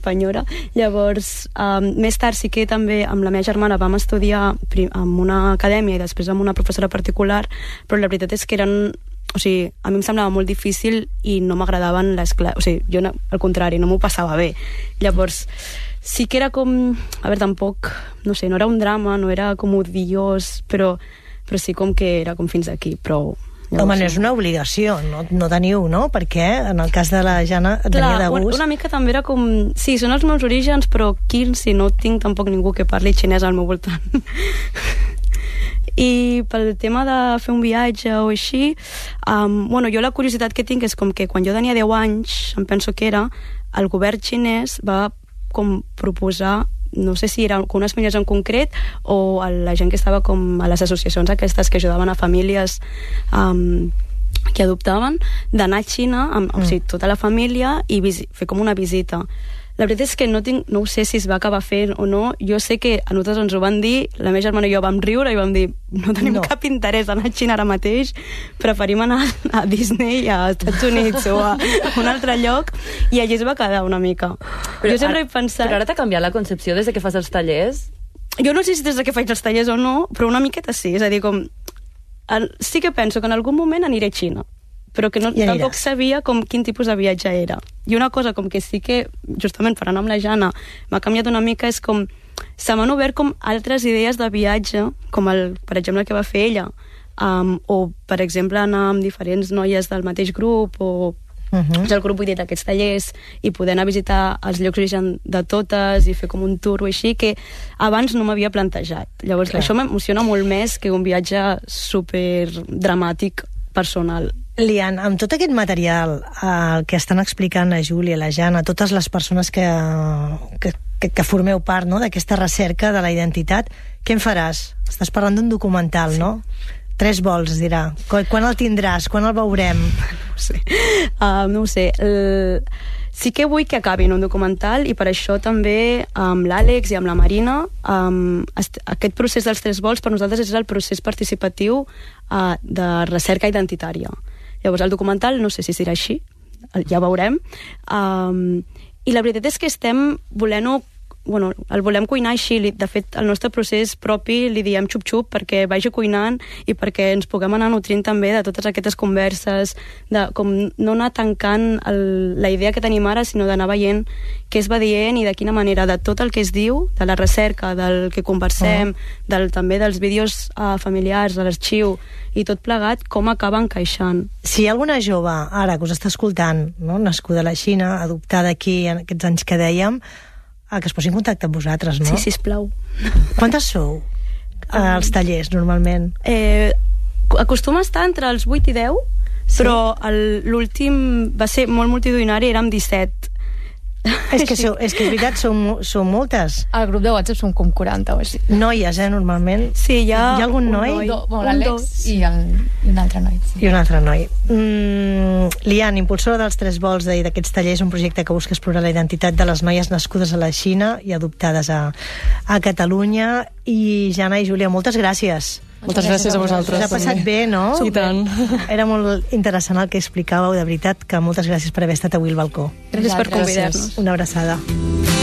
penyora. Llavors, més tard sí que també amb la meva germana vam estudiar en una acadèmia i després amb una professora particular, però la veritat és que eren... O sigui, a mi em semblava molt difícil i no m'agradaven les classes. O sigui, jo al contrari, no m'ho passava bé. Llavors, sí que era com... A veure, tampoc... No sé, no era un drama, no era com odiós, però sí com que era com fins aquí, però... Home, no és una obligació, no teniu, no? Perquè en el cas de la Jana tenia de gust. Una mica també era com... Sí, són els meus orígens, però quin si no tinc tampoc ningú que parli xinès al meu voltant. I pel tema de fer un viatge o així, jo la curiositat que tinc és com que quan jo tenia 10 anys, em penso que era, el govern xinès va com proposar, no sé si eren unes famílies en concret o a la gent que estava com a les associacions aquestes que ajudaven a famílies que adoptaven, d'anar a Xina amb o sigui, tota la família i fer com una visita. La veritat és que no ho sé si es va acabar fent o no. Jo sé que a nosaltres ens ho van dir, la meva germana i jo vam riure i vam dir no tenim cap interès en anar a Xina ara mateix, preferim anar a Disney, a Estats Units o a un altre lloc, i allí es va quedar una mica. Però jo sempre he pensat... Però ara t'ha canviat la concepció des de que fas els tallers? Jo no sé si des de que faig els tallers o no, però una miqueta sí, és a dir, com... Sí que penso que en algun moment aniré a Xina, però que tampoc sabia quin tipus de viatge era. I una cosa com que sí que, justament per anar amb la Jana, m'ha canviat una mica, és com... Se m'han obert com altres idees de viatge, com per exemple, el que va fer ella, o, per exemple, anar amb diferents noies del mateix grup, o és el grup, vull dir, d'aquests tallers, i poder anar a visitar els llocs d'origen de totes, i fer com un tour o així, que abans no m'havia plantejat. Llavors, això m'emociona molt més que un viatge super dramàtic personal. Lian, amb tot aquest material que estan explicant la Júlia, la Jana, totes les persones que formeu part, no?, d'aquesta recerca de la identitat, què en faràs? Estàs parlant d'un documental, no? 3 vols, dirà. Quan el tindràs? Quan el veurem? No ho sé. Sí que vull que acabin un documental i per això també amb l'Àlex i amb la Marina aquest procés dels 3 vols per nosaltres és el procés participatiu de recerca identitària. Llavors el documental no sé si serà així, ja ho veurem, i la veritat és que estem el volem cuinar així. De fet, el nostre procés propi li diem xup-xup perquè vagi cuinant i perquè ens puguem anar nutrint també de totes aquestes converses, de com no anar tancant la idea que tenim ara, sinó d'anar veient què es va dient i de quina manera, de tot el que es diu, de la recerca, del que conversem, també dels vídeos familiars, de l'arxiu, i tot plegat, com acaba encaixant. Si hi ha alguna jove ara que us està escoltant, no?, nascuda a la Xina, adoptada aquí en aquests anys que dèiem, que es posi en contacte amb vosaltres, no? Sí, sisplau. Quantes sou als tallers, normalment? Acostuma a estar entre els 8 i 10, però l'últim va ser molt multitudinari, érem 17. És que és veritat, són moltes. Al grup de WhatsApp som com 40 o així. Noies, normalment. Sí, hi ha algun noi? L'Àlex i un altre noi. I un altre noi. Lian, impulsora dels 3 vols d'aquests tallers, un projecte que busca explorar la identitat de les noies nascudes a la Xina i adoptades a Catalunya. I Jana i Júlia, moltes gràcies. Moltes gràcies a vosaltres. Us ha passat bé, no? I tant. Era molt interessant el que explicàveu, de veritat, que moltes gràcies per haver estat avui al balcó. Gràcies per convidar-nos. Una abraçada.